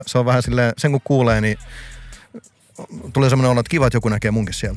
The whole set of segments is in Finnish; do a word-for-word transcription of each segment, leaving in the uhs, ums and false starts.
se on vähän silleen, sen kun kuulee, niin tulee semmoinen olo, että kiva, että joku näkee munkin siellä.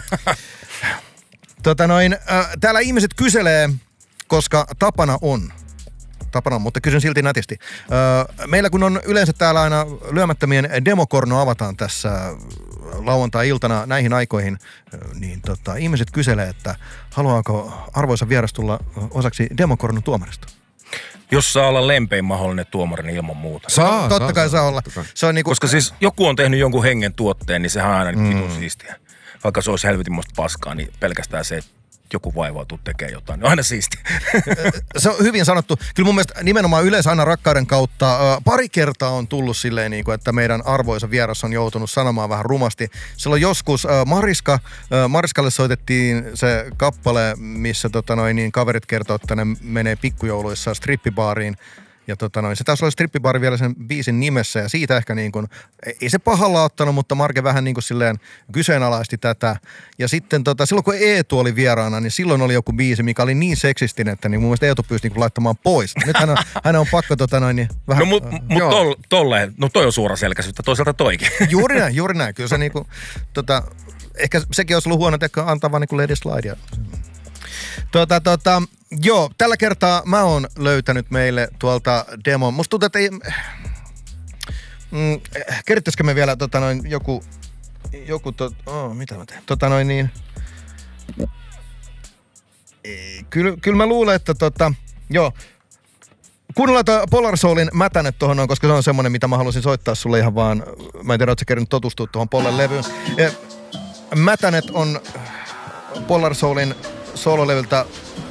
tota noin, äh, täällä ihmiset kyselee, koska tapana on. Tapana on, mutta kysyn silti nätisti. Öö, meillä kun on yleensä täällä aina lyömättömien demokorno avataan tässä lauantai-iltana näihin aikoihin, niin tota, ihmiset kyselee, että haluaako arvoisa vieras tulla osaksi demokornon tuomarista? Jos saa olla lempein mahdollinen tuomari, niin ilman muuta. Saa, no, totta saa, kai saa, saa olla. Se on niinku... Koska siis joku on tehnyt jonkun hengen tuotteen, niin sehän on aina mm. vitun siistiä. Vaikka se olisi helvetin musta paskaa, niin pelkästään se, että joku vaivautuu tekee jotain, niin aina siistiä. Se on hyvin sanottu. Kyllä mun mielestä nimenomaan yleensä aina rakkauden kautta äh, pari kertaa on tullut silleen, niin kuin, että meidän arvoisa vieras on joutunut sanomaan vähän rumasti. Silloin joskus äh, Mariska, äh, Mariskalle soitettiin se kappale, missä tota noin, niin kaverit kertoo, että ne menee pikkujouluissa strippibaariin. Ja tota noin, se taisi olla strippibaari vielä sen biisin nimessä ja siitä ehkä niin kuin, ei se pahalla ottanut, mutta Marke vähän niin kuin silleen kyseenalaisti tätä. Ja sitten tota, silloin kun Eetu oli vieraana, niin silloin oli joku biisi, mikä oli niin seksistinen, että niin mun mielestä Eetu pyysi niin kuin laittamaan pois. Nyt hän on, hän on pakko tota noin niin vähän... No mut, mut tol, tolleen, no toi on suoraselkäisyyttä, toisaalta toikin. Juuri näin, juuri näin. Kyllä se niin kuin, tota, ehkä sekin olisi ollut huono, että antaa vaan niin kuin lady slidea. Tota, tota, joo, tällä kertaa mä oon löytänyt meille tuolta demon. Musta tuntuu, että ei... Mm, kerrottaisiko me vielä tota noin joku... Joku to... Oh, mitä mä teen? Tota noin niin... Kyllä, kyllä mä luulen, että tota... Joo. Kuunnellaan toi Polar Soulin Mätänet tohon noin, koska se on semmonen, mitä mä halusin soittaa sulle ihan vaan... Mä en tiedä, ootko sä kerännyt tutustua tuohon Pollen levyyn. Mätänet on Polar Soulin soololevyltä